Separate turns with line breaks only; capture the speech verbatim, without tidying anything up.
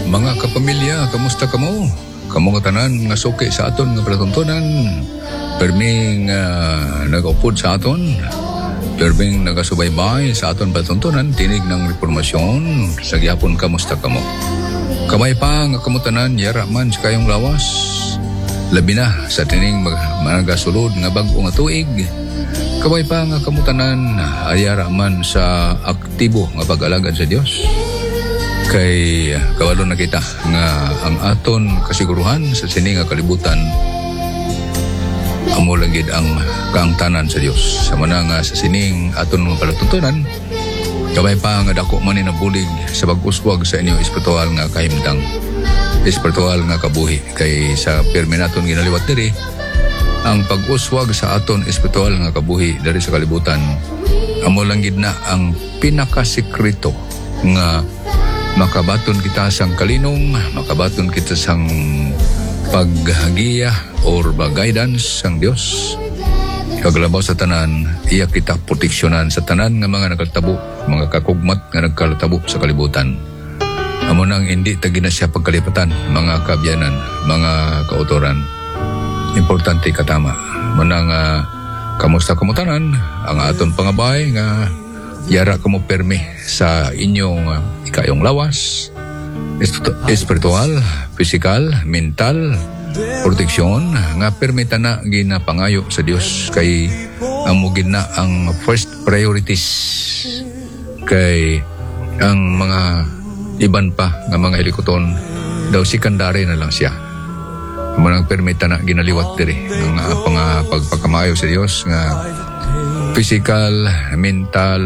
Mga kapamilya, kamusta kamo? Kamo nga tanan nga suki sa aton nga palatuntunan. Perming uh, nag-upod sa aton. Perming nagasubaybay sa aton palatuntunan. Tinig ng reformasyon. Sa gihapon, kamusta kamo? Kamay pa nga kamutanan, yara man sa kayong lawas. Labi na sa tining mag- magasulod nga bag-o nga tuig. Kamay pa nga kamutanan, ayara man sa aktibo nga pag-alagad sa Dios. Kay kawalo na kita nga ang aton kasiguruhan sa sini nga kalibutan amo lang gid ang kaangtanan sa Dios. Sama na nga sa sining aton mga palatuntunan, kabay pa nga dako man ni nabulig sa pag-uswag sa inyo espiritual nga kahimtang, espiritual nga kabuhi. Kay sa pirmi naton ginaliwat diri ang pag-uswag sa aton espiritual nga kabuhi dari sa kalibutan amo lang gid na ang pinakasekreto nga makabaton kita sang kalinong, makabaton kita sang paghagiya or guidance sang Dios. Kaglabaw sa tanan, iya kita proteksyonan sa tanan nga mga nagkatabo, mga kakugmat nga nagkatabo sa kalibutan. Amo nang hindi tagi na siya pagkalipatan, mga kabyanan, mga kautoran. Importante katama. Manang uh, kamusta kamutanan, ang aton pangabay nga yara kamo permi sa inyong uh, ikayong lawas, espiritual, physical, mental, proteksyon nga permita na ginapangayo sa Dios. Kay amo gid na ang first priorities. Kay ang mga iban pa nga mga hilikoton daw secondary na lang siya. Amo nang permita na ginaliwat diri ang uh, pang, uh, pagpakamayo sa Dios nga physical, mental,